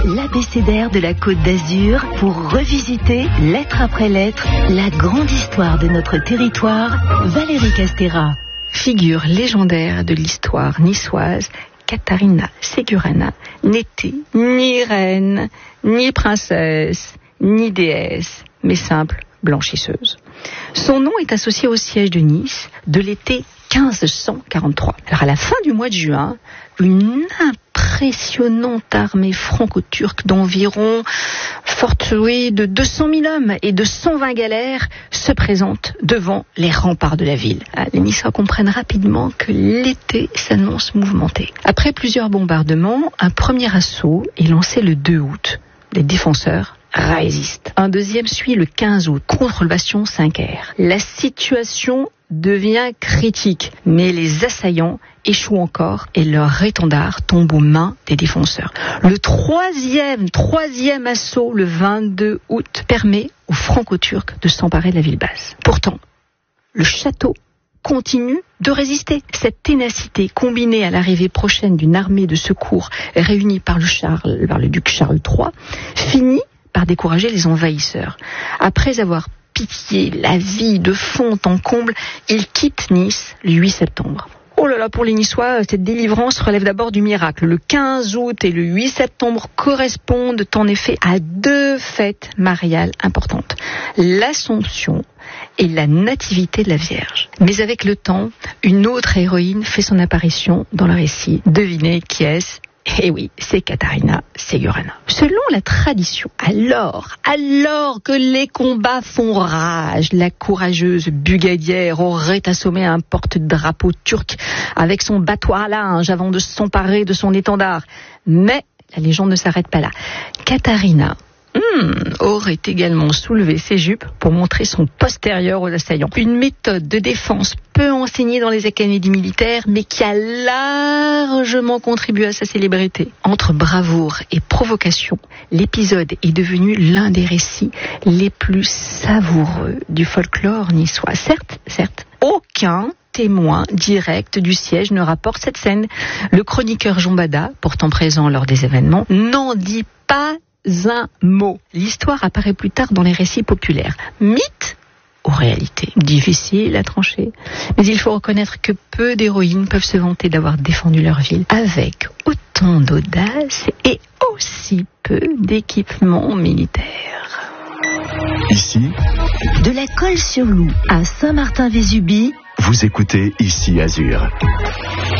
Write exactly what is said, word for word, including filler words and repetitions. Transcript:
l'abécédaire de la Côte d'Azur pour revisiter, lettre après lettre, la grande histoire de notre territoire. Valérie Castéra. Figure légendaire de l'histoire niçoise, Catarina Ségurana n'était ni reine, ni princesse, ni déesse, mais simple blanchisseuse. Son nom est associé au siège de Nice de l'été quinze cent quarante-trois. Alors à la fin du mois de juin, une impressionnante armée franco-turque d'environ forte oui, de deux cent mille hommes et de cent vingt galères se présente devant les remparts de la ville. Les Niçois comprennent rapidement que l'été s'annonce mouvementé. Après plusieurs bombardements, un premier assaut est lancé le deux août. Les défenseurs résistent. Un deuxième suit le quinze août contre le bastion Saint-Ker. La situation devient critique, mais les assaillants échouent encore et leur étendard tombe aux mains des défenseurs. Le troisième, troisième assaut, le vingt-deux août, permet aux Franco-Turcs de s'emparer de la ville basse. Pourtant, le château continue de résister. Cette ténacité, combinée à l'arrivée prochaine d'une armée de secours réunie par le, Charles, par le duc Charles trois, finit par décourager les envahisseurs. Après avoir pillé la ville de fond en comble, ils quittent Nice le huit septembre. Oh là là, pour les Niçois, cette délivrance relève d'abord du miracle. Le quinze août et le huit septembre correspondent en effet à deux fêtes mariales importantes. L'Assomption et la Nativité de la Vierge. Mais avec le temps, une autre héroïne fait son apparition dans le récit. Devinez qui est-ce ? Eh oui, c'est Catarina Ségurana. Selon la tradition, alors, alors que les combats font rage, la courageuse Bugadière aurait assommé un porte-drapeau turc avec son battoir à linge avant de s'emparer de son étendard. Mais la légende ne s'arrête pas là. Catarina Hmm, aurait également soulevé ses jupes pour montrer son postérieur aux assaillants. Une méthode de défense peu enseignée dans les académies militaires, mais qui a largement contribué à sa célébrité. Entre bravoure et provocation, l'épisode est devenu l'un des récits les plus savoureux du folklore niçois. Certes, certes, aucun témoin direct du siège ne rapporte cette scène. Le chroniqueur Jean Bada, pourtant présent lors des événements, n'en dit pas un mot. L'histoire apparaît plus tard dans les récits populaires. Mythe ou réalité ? Difficile à trancher. Mais il faut reconnaître que peu d'héroïnes peuvent se vanter d'avoir défendu leur ville avec autant d'audace et aussi peu d'équipement militaire. Ici, de la Colle-sur-Loup à Saint-Martin-Vésubie, vous écoutez Ici Azur.